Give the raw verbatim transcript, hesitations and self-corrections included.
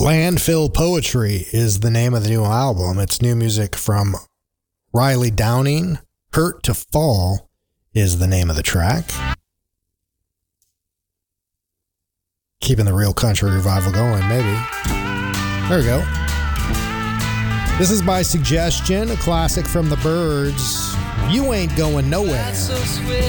Landfill Poetry is the name of the new album. It's new music from Riley Downing. Hurt to Fall is the name of the track. Keeping the real country revival going, maybe. There we go. This is by suggestion, a classic from the Byrds. You Ain't Going Nowhere.